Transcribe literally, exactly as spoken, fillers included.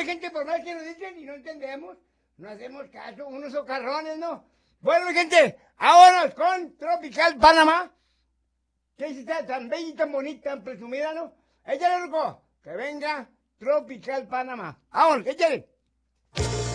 mi gente, por más que nos dicen y no entendemos, no hacemos caso, unos socarrones, ¿no? Bueno, mi gente, ahora con Tropical Panamá, que está tan bella y tan bonita, tan presumida, ¿no? Échale, loco, que venga Tropical Panamá. Vámonos, échale.